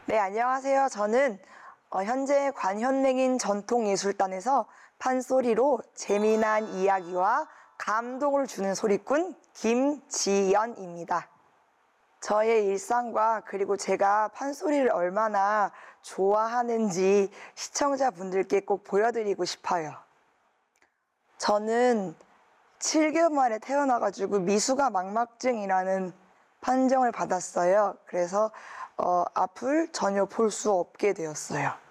네, 안녕하세요. 저는 현재 관현맹인 전통예술단에서 판소리로 재미난 이야기와 감동을 주는 소리꾼 김지연입니다. 저의 일상과 그리고 제가 판소리를 얼마나 좋아하는지 시청자분들께 꼭 보여드리고 싶어요. 저는 7개월 만에 태어나가지고 미수가 망막증이라는 판정을 받았어요. 그래서 앞을 전혀 볼 수 없게 되었어요.